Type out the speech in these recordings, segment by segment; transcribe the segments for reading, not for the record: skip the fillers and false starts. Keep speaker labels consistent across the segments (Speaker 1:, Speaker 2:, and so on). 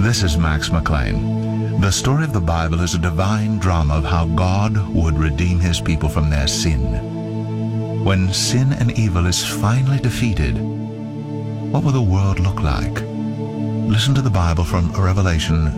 Speaker 1: This is Max McLean. The story of the Bible is a divine drama of how God would redeem his people from their sin. When sin and evil is finally defeated, what will the world look like? Listen to the Bible from Revelation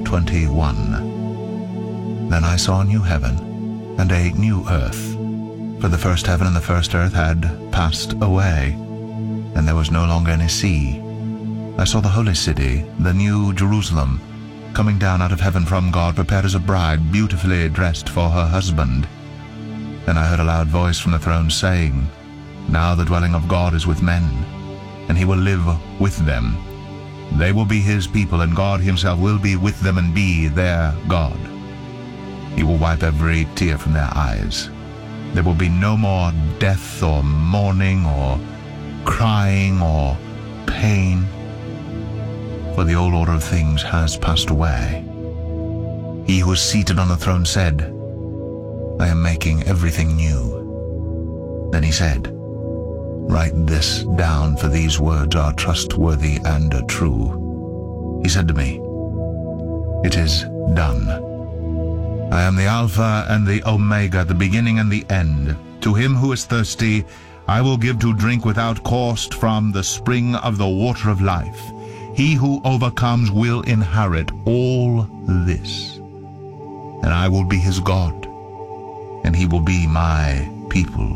Speaker 1: 21. Then I saw a new heaven and a new earth, for the first heaven and the first earth had passed away, and there was no longer any sea. I saw the holy city, the new Jerusalem, coming down out of heaven from God, prepared as a bride, beautifully dressed for her husband. Then I heard a loud voice from the throne saying, Now the dwelling of God is with men, and he will live with them. They will be his people, and God himself will be with them and be their God. He will wipe every tear from their eyes. There will be no more death or mourning or crying or pain, for the old order of things has passed away. He who is seated on the throne said, I am making everything new. Then he said, Write this down, for these words are trustworthy and true. He said to me, It is done. I am the Alpha and the Omega, the beginning and the end. To him who is thirsty, I will give to drink without cost from the spring of the water of life. He who overcomes will inherit all this, and I will be his God, and he will be my people.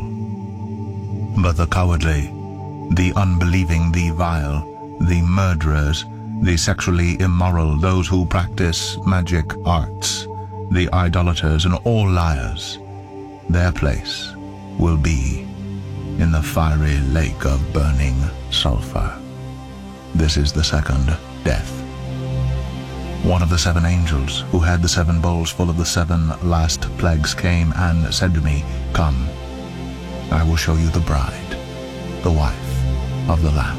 Speaker 1: But the cowardly, the unbelieving, the vile, the murderers, the sexually immoral, those who practice magic arts, the idolaters, and all liars, their place will be in the fiery lake of burning sulfur. This is the second death. One of the 7 angels who had the 7 bowls full of the 7 last plagues came and said to me, Come, I will show you the bride, the wife of the Lamb.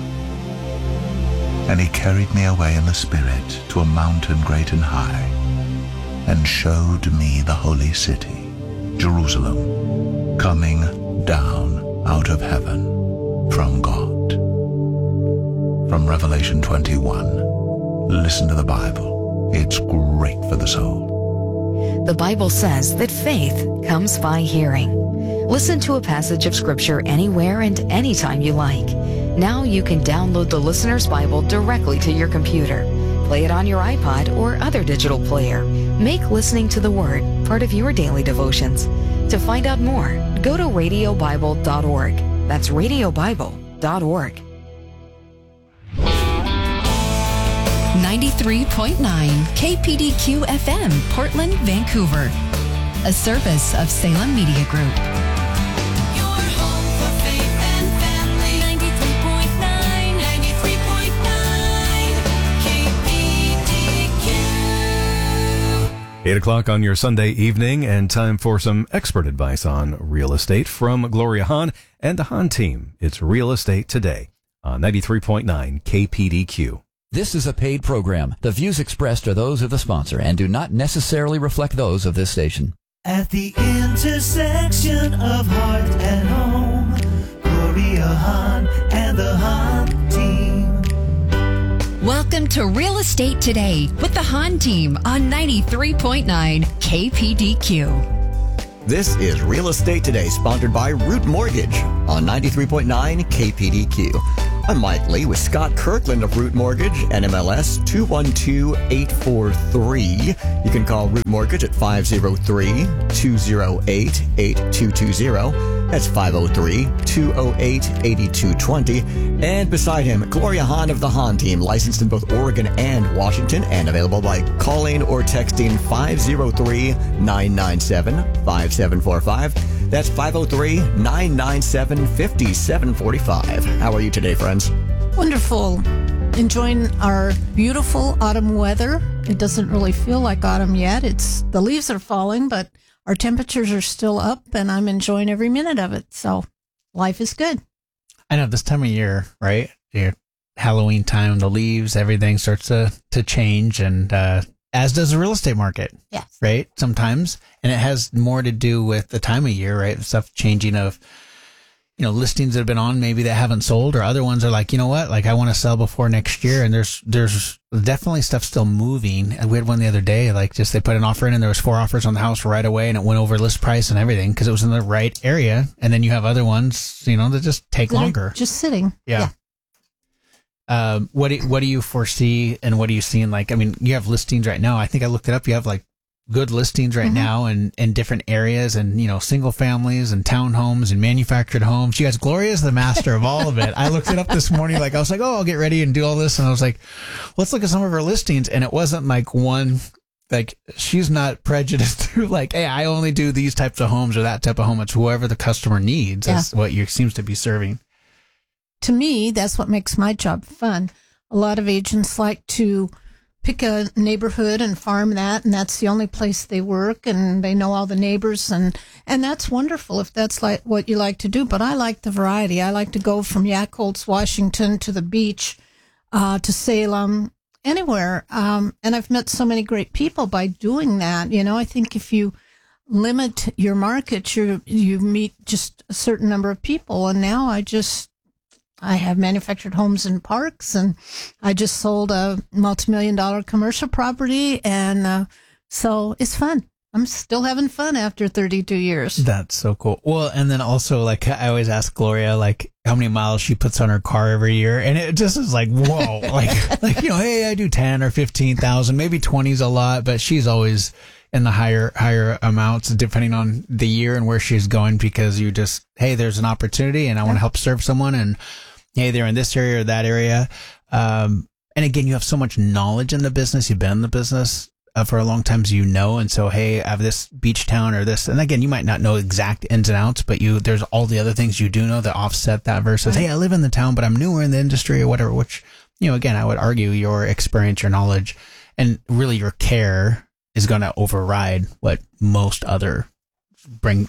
Speaker 1: And he carried me away in the Spirit to a mountain great and high, and showed me the holy city, Jerusalem, coming down out of heaven from God. From Revelation 21. Listen to the Bible. It's great for the soul.
Speaker 2: The Bible says that faith comes by hearing. Listen to a passage of Scripture anywhere and anytime you like. Now you can download the Listener's Bible directly to your computer. Play it on your iPod or other digital player. Make listening to the Word part of your daily devotions. To find out more, go to radiobible.org. That's radiobible.org.
Speaker 3: 93.9 KPDQ FM, Portland, Vancouver. A service of Salem Media Group.
Speaker 4: Your home for faith and family. 93.9, 93.9 KPDQ.
Speaker 5: 8 o'clock on your Sunday evening, and time for some expert advice on real estate from Gloria Hahn and the Hahn team. It's Real Estate Today on 93.9 KPDQ.
Speaker 6: This is a paid program. The views expressed are those of the sponsor and do not necessarily reflect those of this station.
Speaker 7: At the intersection of heart and home, Gloria Hahn and the Hahn team.
Speaker 3: Welcome to Real Estate Today with the Hahn team on 93.9 KPDQ.
Speaker 8: This is Real Estate Today, sponsored by Root Mortgage on 93.9 KPDQ. I'm Mike Lee with Scott Kirkland of Root Mortgage, NMLS 212843. You can call Root Mortgage at 503-208-8220. That's 503-208-8220. And beside him, Gloria Hahn of the Hahn team, licensed in both Oregon and Washington, and available by calling or texting 503-997-5745. That's 503-997-5745. How are you today, friends?
Speaker 9: Wonderful. Enjoying our beautiful autumn weather. It doesn't really feel like autumn yet. The leaves are falling, but our temperatures are still up, and I'm enjoying every minute of it. So life is good.
Speaker 10: I know this time of year, right? Halloween time, the leaves, everything starts to change, and as does the real estate market.
Speaker 9: Yes.
Speaker 10: Right? Sometimes. And it has more to do with the time of year, right? Stuff changing of, listings that have been on maybe that haven't sold, or other ones are like, you know what, like I want to sell before next year. And there's definitely stuff still moving. And we had one the other day, like just they put an offer in and there was 4 offers on the house right away and it went over list price and everything because it was in the right area. And then you have other ones, that just take longer.
Speaker 9: Just sitting.
Speaker 10: Yeah. What do you foresee and what are you seeing? Like, I mean, you have listings right now. I think I looked it up. You have like good listings right now in different areas and, single families and townhomes and manufactured homes. You guys, Gloria is the master of all of it. I looked it up this morning. Like I was like, oh, I'll get ready and do all this. And I was like, let's look at some of her listings. And it wasn't like one, like she's not prejudiced to like, hey, I only do these types of homes or that type of home. It's whoever the customer needs. That's what you seems to be serving.
Speaker 9: To me, that's what makes my job fun. A lot of agents like to pick a neighborhood and farm that, and that's the only place they work, and they know all the neighbors, and that's wonderful if that's like what you like to do. But I like the variety. I like to go from Yakultz, Washington, to the beach, to Salem, anywhere. And I've met so many great people by doing that. I think if you limit your market, you meet just a certain number of people. And now I have manufactured homes in parks, and I just sold a multi-million-dollar commercial property, and so it's fun. I'm still having fun after 32 years.
Speaker 10: That's so cool. Well, and then also, like, I always ask Gloria, like, how many miles she puts on her car every year, and it just is like, whoa, like hey, I do 10 or 15,000, maybe 20 is a lot, but she's always in the higher amounts depending on the year and where she's going, because you just, hey, there's an opportunity, and I want to help serve someone, and hey, they're in this area or that area. And again, you have so much knowledge in the business. You've been in the business for a long time, so and so, hey, I have this beach town or this. And again, you might not know exact ins and outs, but there's all the other things you do know that offset that versus, hey, I live in the town, but I'm newer in the industry or whatever, which, again, I would argue your experience, your knowledge, and really your care is going to override what most others bring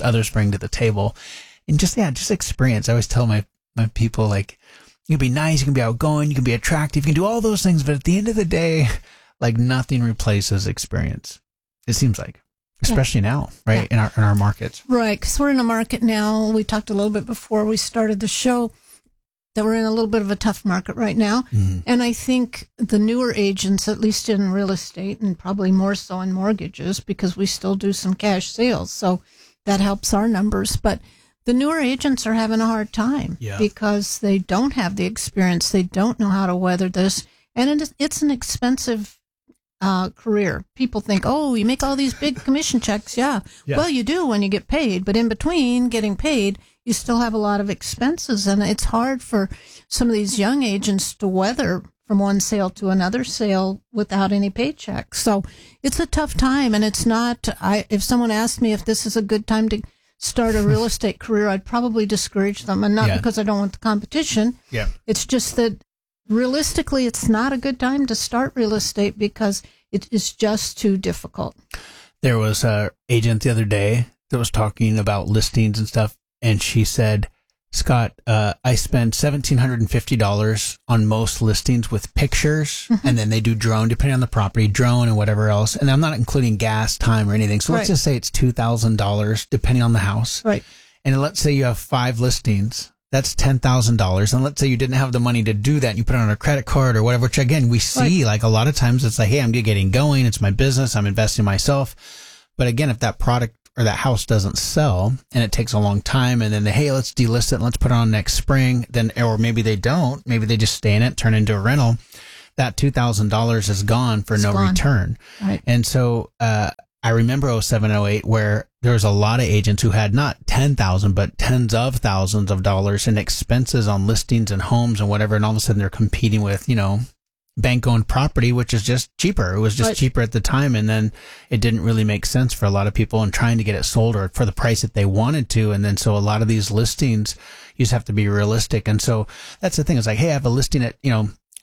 Speaker 10: to the table. And just experience. I always tell my people, like, you can be nice, you can be outgoing, you can be attractive, you can do all those things, but at the end of the day, like, nothing replaces experience. It seems like, especially now, right? In our markets.
Speaker 9: Right. Because we're in a market now. We talked a little bit before we started the show that we're in a little bit of a tough market right now. Mm-hmm. And I think the newer agents, at least in real estate and probably more so in mortgages, because we still do some cash sales. So that helps our numbers. But the newer agents are having a hard time because they don't have the experience. They don't know how to weather this. And it's an expensive career. People think, oh, you make all these big commission checks. Yeah. Well, you do when you get paid. But in between getting paid, you still have a lot of expenses. And it's hard for some of these young agents to weather from one sale to another sale without any paychecks. So it's a tough time. And it's not, if someone asked me if this is a good time to start a real estate career, I'd probably discourage them, and not because I don't want the competition. Yeah. It's just that realistically, it's not a good time to start real estate because it is just too difficult.
Speaker 10: There was an agent the other day that was talking about listings and stuff, and she said, Scott, I spend $1,750 on most listings with pictures, and then they do drone, depending on the property, drone and whatever else. And I'm not including gas, time, or anything. So let's just say it's $2,000, depending on the house.
Speaker 9: Right.
Speaker 10: And let's say you have 5 listings. That's $10,000. And let's say you didn't have the money to do that. And you put it on a credit card or whatever, which again, we see like a lot of times it's like, hey, I'm getting going. It's my business. I'm investing in myself. But again, if that product or that house doesn't sell and it takes a long time, and then hey, let's delist it and let's put it on next spring, then, or maybe they don't, maybe they just stay in it, turn it into a rental, that $2,000 is gone for no return. Right. And so, I remember 07, 08, where there was a lot of agents who had not 10,000, but tens of thousands of dollars in expenses on listings and homes and whatever. And all of a sudden they're competing with, bank-owned property, which is just cheaper. It was just cheaper at the time, and then it didn't really make sense for a lot of people in trying to get it sold or for the price that they wanted to. And then so a lot of these listings, you just have to be realistic. And so that's the thing. It's like, hey, I have a listing at,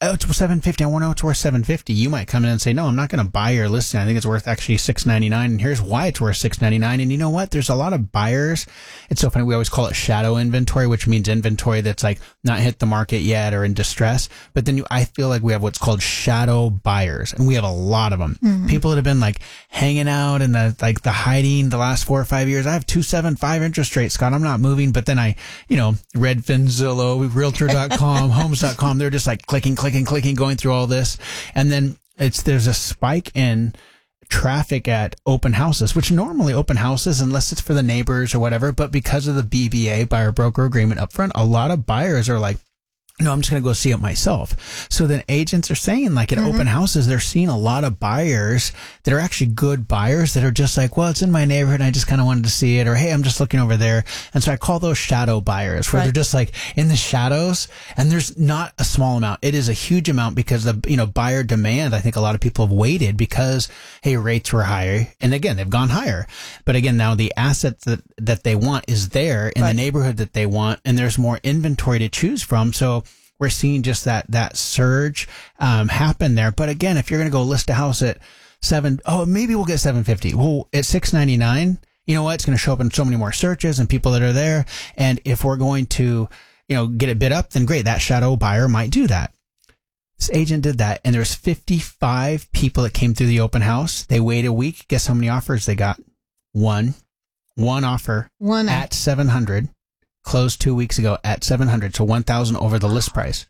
Speaker 10: oh, it's $750. I want to know it's worth $750. You might come in and say, no, I'm not going to buy your listing. I think it's worth actually $699. And here's why it's worth $699. And you know what? There's a lot of buyers. It's so funny. We always call it shadow inventory, which means inventory that's like not hit the market yet or in distress. But then I feel like we have what's called shadow buyers, and we have a lot of them. People that have been like hanging out in the hiding the last 4 or 5 years. I have 2.75 interest rate, Scott. I'm not moving. But then Redfin, Zillow, Realtor.com, Homes.com. They're just like clicking, going through all this. And then there's a spike in traffic at open houses, which normally open houses, unless it's for the neighbors or whatever, but because of the BBA, buyer broker agreement up front, a lot of buyers are like, no, I'm just going to go see it myself. So then agents are saying, like, at open houses, they're seeing a lot of buyers that are actually good buyers that are just like, well, it's in my neighborhood and I just kind of wanted to see it, or hey, I'm just looking over there. And so I call those shadow buyers, where they're just like in the shadows, and there's not a small amount. It is a huge amount because the buyer demand, I think a lot of people have waited because, hey, rates were higher. And again, they've gone higher. But again, now the asset that they want is there in the neighborhood that they want, and there's more inventory to choose from. So we're seeing just that surge happen there. But again, if you're going to go list a house at maybe we'll get $750. Well, at $699, you know what? It's going to show up in so many more searches and people that are there. And if we're going to, get it bid up, then great. That shadow buyer might do that. This agent did that, and there's 55 people that came through the open house. They waited a week. Guess how many offers they got? One offer at 700. Closed 2 weeks ago at 700, so 1,000 over the list price.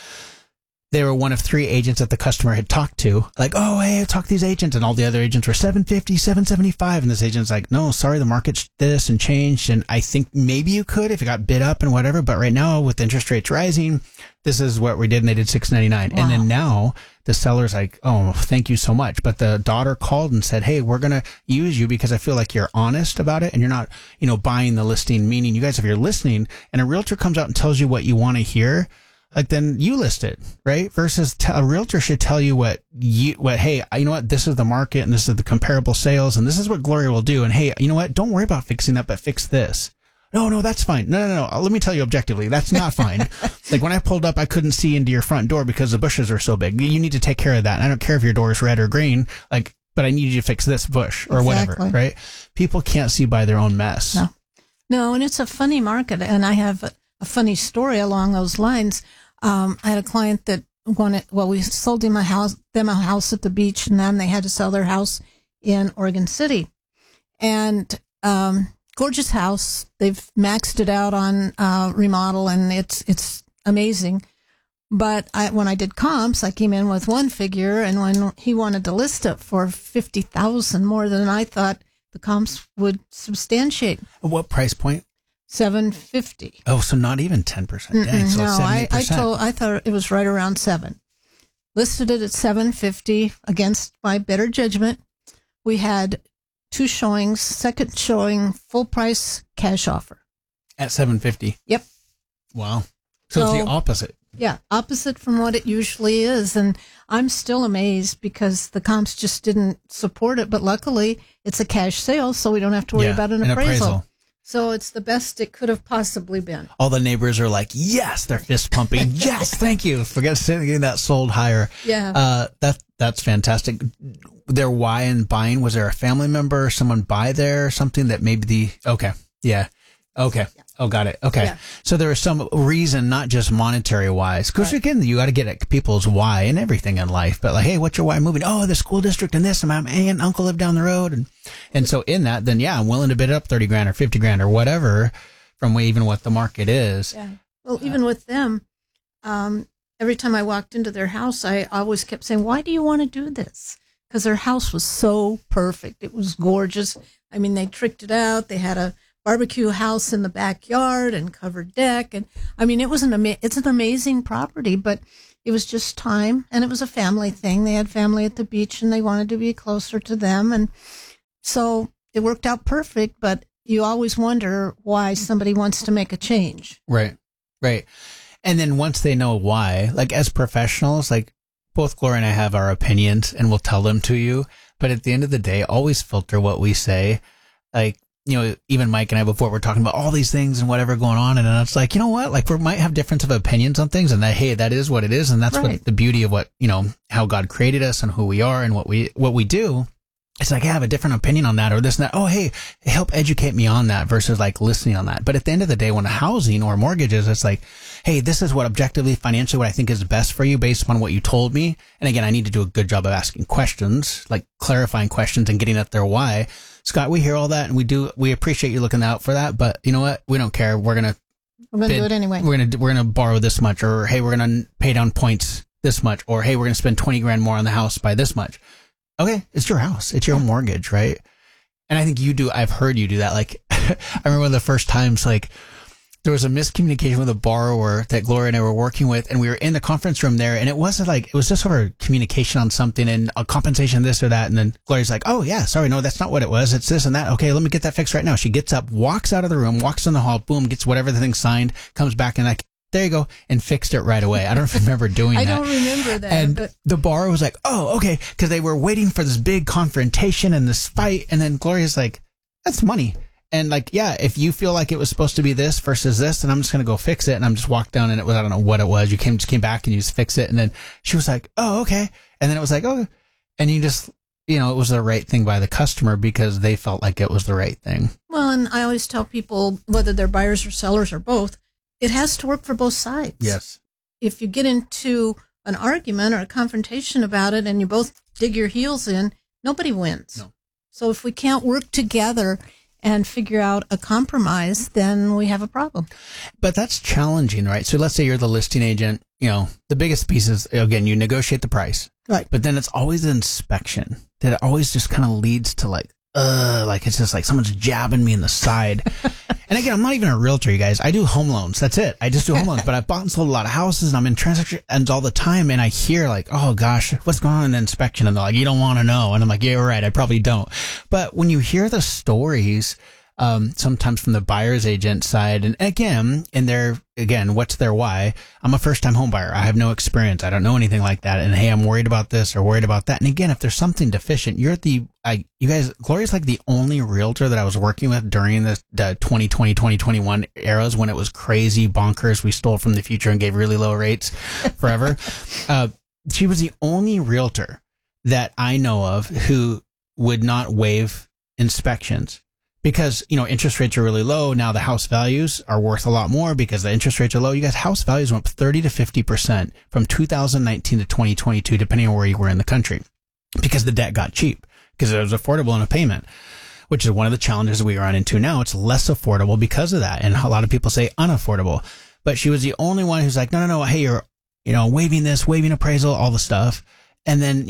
Speaker 10: They were one of 3 agents that the customer had talked to. Like, oh, hey, I talked to these agents, and all the other agents were 750, 775, and this agent's like, no, sorry, the market's this and changed, and I think maybe you could if it got bid up and whatever, but right now with interest rates rising, this is what we did, and they did 699. Wow. And then now the seller's like, oh, thank you so much. But the daughter called and said, hey, we're going to use you because I feel like you're honest about it and you're not, buying the listing. Meaning you guys, if you're listening and a realtor comes out and tells you what you want to hear, like then you list it, right? Versus a realtor should tell you hey, you know what? This is the market and this is the comparable sales and this is what Gloria will do. And hey, you know what? Don't worry about fixing that, but fix this. No, that's fine. No. Let me tell you objectively, that's not fine. Like when I pulled up, I couldn't see into your front door because the bushes are so big. You need to take care of that. And I don't care if your door is red or green, but I need you to fix this bush or whatever, right? People can't see by their own mess.
Speaker 9: No, and it's a funny market. And I have a funny story along those lines. I had a client that we sold them a house at the beach, and then they had to sell their house in Oregon City. And, gorgeous house. They've maxed it out on remodel, and it's amazing. But when I did comps, I came in with one figure, and when he wanted to list it for $50,000 more than I thought the comps would substantiate.
Speaker 10: What price point?
Speaker 9: $750.
Speaker 10: Oh, so not even 10%. Dang, so
Speaker 9: no,
Speaker 10: 70%.
Speaker 9: I thought it was right around 7. Listed it at $750 against my better judgment. We had 2 showings, second showing, full price cash offer.
Speaker 10: At $750?
Speaker 9: Yep.
Speaker 10: Wow. So it's the opposite.
Speaker 9: Yeah, opposite from what it usually is. And I'm still amazed because the comps just didn't support it. But luckily, it's a cash sale, so we don't have to worry about an appraisal. So it's the best it could have possibly been.
Speaker 10: All the neighbors are like, yes, they're fist pumping. Yes, thank you. Forget getting that sold higher.
Speaker 9: Yeah.
Speaker 10: That's fantastic. Their why in buying, was there a family member or someone buy there or something that maybe okay. Yeah. Okay. Yeah. Oh, got it. Okay. Yeah. So there was some reason, not just monetary wise. Because again, you got to get at people's why and everything in life. But like, hey, what's your why moving? Oh, the school district and this, and my aunt and uncle live down the road. And so in that, then yeah, I'm willing to bid up $30,000 or $50,000 or whatever from even what the market is.
Speaker 9: Yeah. Well, even with them, every time I walked into their house, I always kept saying, why do you want to do this? Because their house was so perfect. It was gorgeous. I mean, they tricked it out. They had a barbecue house in the backyard and covered deck. And I mean, it's an amazing property, but it was just time, and it was a family thing. They had family at the beach and they wanted to be closer to them. And so it worked out perfect, but you always wonder why somebody wants to make a change.
Speaker 10: Right. And then once they know why, like as professionals, like both Gloria and I have our opinions and we'll tell them to you. But at the end of the day, always filter what we say. Like, even Mike and I before we're talking about all these things and whatever going on. And it's like, you know what? Like we might have difference of opinions on things and that, hey, that is what it is. And that's
Speaker 9: Right.
Speaker 10: what the beauty of what, how God created us and who we are and what we do. It's like, I have a different opinion on that or this and that. Oh, hey, help educate me on that versus like listening on that. But at the end of the day, when housing or mortgages, it's like, hey, this is what objectively, financially, what I think is best for you based upon what you told me. And again, I need to do a good job of asking questions, like clarifying questions and getting at their why. Scott, we hear all that and we appreciate you looking out for that. But you know what? We don't care. We're going to
Speaker 9: do it anyway.
Speaker 10: We're going to borrow this much, or hey, we're going to pay down points this much, or hey, we're going to spend 20 grand more on the house by this much. Okay, it's your house. It's your mortgage, right? And I think you do. I've heard you do that. Like, I remember one of the first times, like, there was a miscommunication with a borrower that Gloria and I were working with, and we were in the conference room there, and it wasn't like, it was just sort of communication on something and a compensation, this or that. And then Gloria's like, oh, yeah, sorry, no, that's not what it was. It's this and that. Okay, let me get that fixed right now. She gets up, walks out of the room, walks in the hall, boom, gets whatever the thing signed, comes back, and like, there you go, and fixed it right away. I don't remember doing that.
Speaker 9: I don't remember that.
Speaker 10: And
Speaker 9: but
Speaker 10: the borrower was like, oh, okay, because they were waiting for this big confrontation and this fight. And then Gloria's like, that's money. And like, yeah, if you feel like it was supposed to be this versus this, then I'm just going to go fix it. And I'm just walked down and it was, I don't know what it was. You just came back and you just fix it. And then she was like, oh, okay. And then it was like, oh, and you just, it was the right thing by the customer because they felt like it was the right thing.
Speaker 9: Well, and I always tell people, whether they're buyers or sellers or both, it has to work for both sides.
Speaker 10: Yes.
Speaker 9: If you get into an argument or a confrontation about it and you both dig your heels in, nobody wins.
Speaker 10: No.
Speaker 9: So if we can't work together and figure out a compromise, then we have a problem.
Speaker 10: But that's challenging, right? So let's say you're the listing agent, the biggest piece is, again, you negotiate the price.
Speaker 9: Right.
Speaker 10: But then it's always the inspection that it always just kind of leads to like it's just like someone's jabbing me in the side. And again, I'm not even a realtor, you guys. I do home loans. That's it. I just do home loans. But I've bought and sold a lot of houses and I'm in transactions all the time. And I hear like, oh gosh, what's going on in the inspection? And they're like, you don't want to know. And I'm like, yeah, you're right. I probably don't. But when you hear the stories, sometimes from the buyer's agent side, and again, what's their why? I'm a first time home buyer. I have no experience. I don't know anything like that. And hey, I'm worried about this or worried about that. And again, if there's something deficient, you guys, Gloria's like the only realtor that I was working with during the 2020, 2021 eras when it was crazy bonkers. We stole from the future and gave really low rates forever. She was the only realtor that I know of who would not waive inspections. Because, interest rates are really low. Now the house values are worth a lot more because the interest rates are low. You guys, house values went up 30 to 50% from 2019 to 2022, depending on where you were in the country, because the debt got cheap, because it was affordable in a payment, which is one of the challenges we run into now. It's less affordable because of that. And a lot of people say unaffordable, but she was the only one who's like, no. Hey, you're, waiving this, waiving appraisal, all the stuff. And then,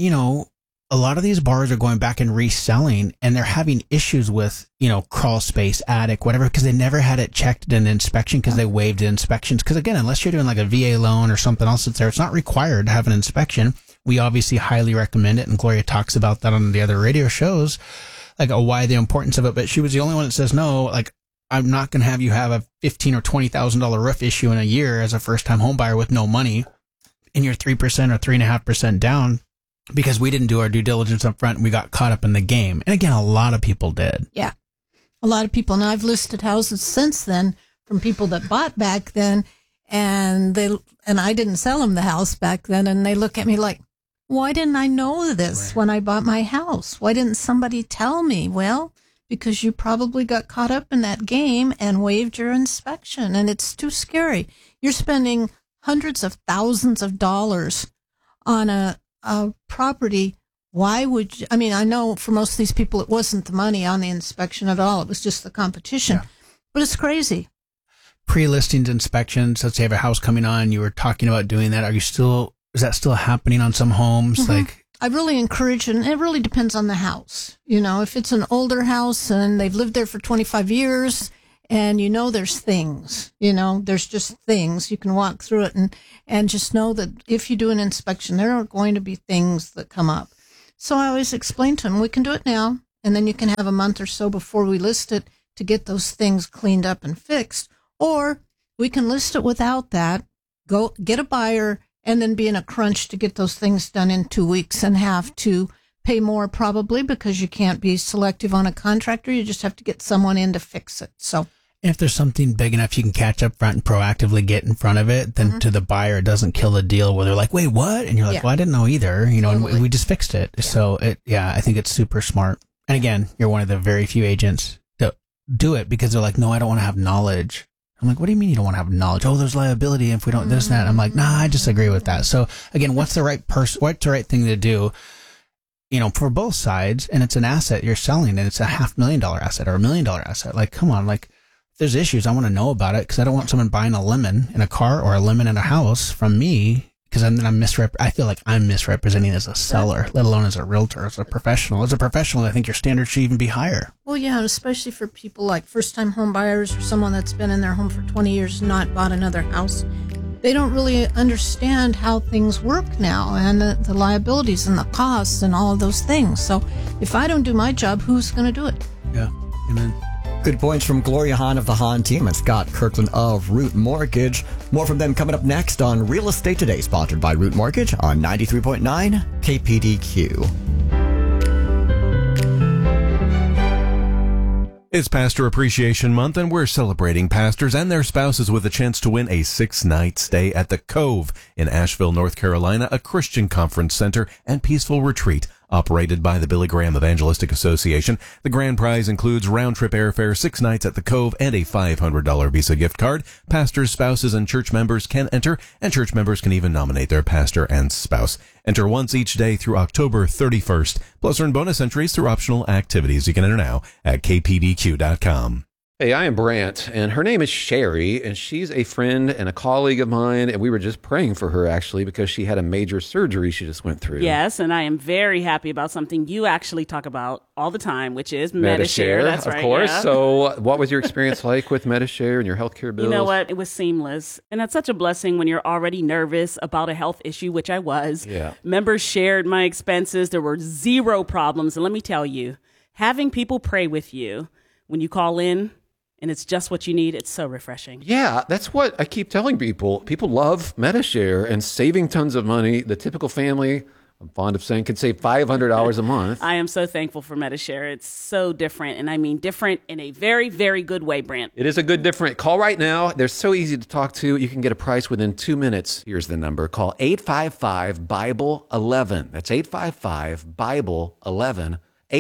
Speaker 10: a lot of these bars are going back and reselling and they're having issues with, crawl space, attic, whatever, because they never had it checked in an inspection because they waived inspections. Because again, unless you're doing like a VA loan or something else that's there, it's not required to have an inspection. We obviously highly recommend it. And Gloria talks about that on the other radio shows, like why the importance of it. But she was the only one that says, no, like I'm not going to have you have a $15,000 or $20,000 roof issue in a year as a first time home buyer with no money and you're 3% or 3.5% down. Because we didn't do our due diligence up front and we got caught up in the game. And again, a lot of people did.
Speaker 9: Yeah. A lot of people. And I've listed houses since then from people that bought back then and I didn't sell them the house back then. And they look at me like, why didn't I know this when I bought my house? Why didn't somebody tell me? Well, because you probably got caught up in that game and waived your inspection. And it's too scary. You're spending hundreds of thousands of dollars on a property. Why would you? I mean, I know for most of these people, it wasn't the money on the inspection at all. It was just the competition, but it's crazy.
Speaker 10: Pre-listings inspections. Let's say you have a house coming on. You were talking about doing that. Is that still happening on some homes?
Speaker 9: Mm-hmm.
Speaker 10: Like,
Speaker 9: I really encourage, and it really depends on the house. If it's an older house and they've lived there for 25 years and there's things, there's just things, you can walk through it and just know that if you do an inspection, there are going to be things that come up. So I always explain to them, we can do it now, and then you can have a month or so before we list it to get those things cleaned up and fixed. Or we can list it without that, go get a buyer, and then be in a crunch to get those things done in 2 weeks and have to pay more probably because you can't be selective on a contractor. You just have to get someone in to fix it. So
Speaker 10: if there's something big enough you can catch up front and proactively get in front of it, then to the buyer, it doesn't kill the deal where they're like, wait, what? And you're like, well, I didn't know either, you know,
Speaker 9: Totally.
Speaker 10: and we just fixed it.
Speaker 9: Yeah.
Speaker 10: So I think it's super smart. And again, you're one of the very few agents that do it because they're like, no, I don't want to have knowledge. I'm like, what do you mean you don't want to have knowledge? Oh, there's liability if we don't this and that. I'm like, nah, I disagree with that. So again, what's the right thing to do? You know, for both sides, and it's an asset you're selling, and it's a $500,000 asset or $1 million asset. Like, come on, like, if there's issues, I want to know about it because I don't want someone buying a lemon in a car or a lemon in a house from me because then I feel like I'm misrepresenting as a seller, let alone as a realtor, as a professional. As a professional, I think your standards should even be higher.
Speaker 9: well, yeah, especially for people like first-time home buyers or someone that's been in their home for 20 years and not bought another house. They don't really understand how things work now and the liabilities and the costs and all of those things. So if I don't do my job, who's going to do it?
Speaker 10: Yeah, amen.
Speaker 8: Good points from Gloria Hahn of the Hahn team and Scott Kirkland of Root Mortgage. More from them coming up next on Real Estate Today, sponsored by Root Mortgage on 93.9 KPDQ.
Speaker 5: It's Pastor Appreciation Month, and we're celebrating pastors and their spouses with a chance to win a 6-night stay at the Cove in Asheville, North Carolina, a Christian conference center and peaceful retreat operated by the Billy Graham Evangelistic Association. The grand prize includes round-trip airfare, 6 nights at the Cove, and a $500 Visa gift card. Pastors, spouses, and church members can enter, and church members can even nominate their pastor and spouse. Enter once each day through October 31st. Plus earn bonus entries through optional activities. You can enter now at kpdq.com.
Speaker 11: Hey, I am Brant, and her name is Sherry, and she's a friend and a colleague of mine, and we were just praying for her, actually, because she had a major surgery she just went through.
Speaker 12: Yes, and I am very happy about something you actually talk about all the time, which is MediShare. That's right.
Speaker 11: Of course.
Speaker 12: Yeah.
Speaker 11: So what was your experience like with MediShare and your healthcare bills?
Speaker 12: You know what? It was seamless. And that's such a blessing when you're already nervous about a health issue, which I was.
Speaker 11: Yeah.
Speaker 12: Members shared my expenses. There were zero problems. And let me tell you, having people pray with you when you call in, and it's just what you need, it's so refreshing.
Speaker 11: Yeah, that's what I keep telling people. People love MediShare and saving tons of money. The typical family, I'm fond of saying, could save $500 a month.
Speaker 12: I am so thankful for MediShare. It's so different, and I mean different in a very, very good way, Brant.
Speaker 11: It is a good different. Call right now. They're so easy to talk to. You can get a price within 2 minutes. Here's the number. Call 855-BIBLE-11. That's 855-BIBLE-11.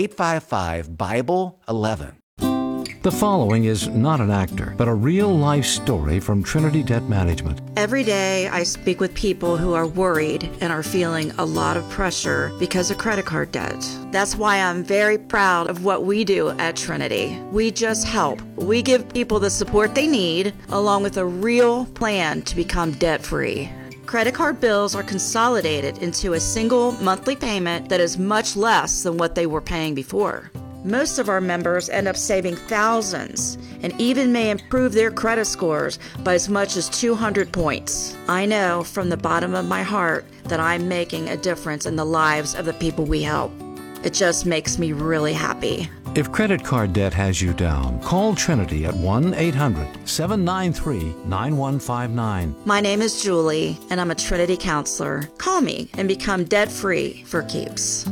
Speaker 11: 855-BIBLE-11.
Speaker 13: The following is not an actor, but a real-life story from Trinity Debt Management.
Speaker 14: Every day I speak with people who are worried and are feeling a lot of pressure because of credit card debt. That's why I'm very proud of what we do at Trinity. We just help. We give people the support they need, along with a real plan to become debt-free. Credit card bills are consolidated into a single monthly payment that is much less than what they were paying before. Most of our members end up saving thousands and even may improve their credit scores by as much as 200 points. I know from the bottom of my heart that I'm making a difference in the lives of the people we help. It just makes me really happy.
Speaker 13: If credit card debt has you down, call Trinity at 1-800-793-9159.
Speaker 14: My name is Julie, and I'm a Trinity counselor. Call me and become debt-free for keeps.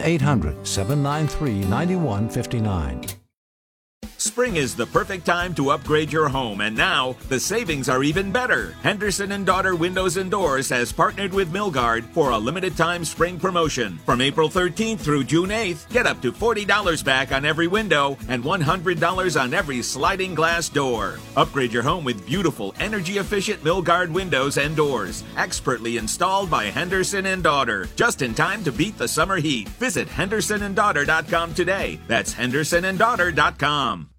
Speaker 13: 1-800-793-9159.
Speaker 15: Spring is the perfect time to upgrade your home, and now the savings are even better. Henderson & Daughter Windows and Doors has partnered with Milgard for a limited-time spring promotion. From April 13th through June 8th, get up to $40 back on every window and $100 on every sliding glass door. Upgrade your home with beautiful, energy-efficient Milgard windows and doors, expertly installed by Henderson & Daughter, just in time to beat the summer heat. Visit HendersonandDaughter.com today. That's HendersonandDaughter.com.